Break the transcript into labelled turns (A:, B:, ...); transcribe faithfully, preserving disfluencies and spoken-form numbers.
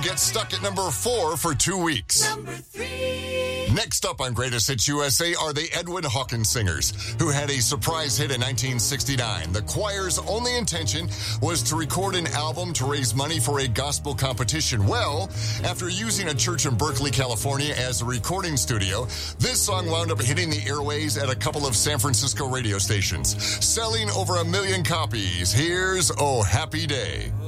A: get stuck at number four for two weeks.
B: Number three.
A: Next up on Greatest Hits U S A are the Edwin Hawkins Singers, who had a surprise hit in nineteen sixty-nine. The choir's only intention was to record an album to raise money for a gospel competition. Well, after using a church in Berkeley, California as a recording studio, this song wound up hitting the airways at a couple of San Francisco radio stations, selling over a million copies. Here's Oh Happy Day.